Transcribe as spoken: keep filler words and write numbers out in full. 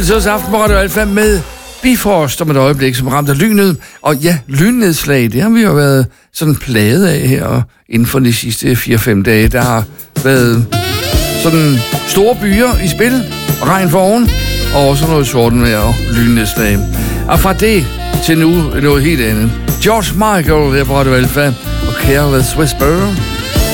Så aften på Radio Alfa med Bifrost om et øjeblik, som ramte lynet. Og ja, lynnedslag, det har vi jo været sådan plaget af her inden for de sidste fire fem dage. Der har været sådan store byer i spil, regn for oven, og også noget sortenvejr og lynnedslag. Og fra det til nu noget helt andet. George Michael her på Radio Alfa og Careless Whisper.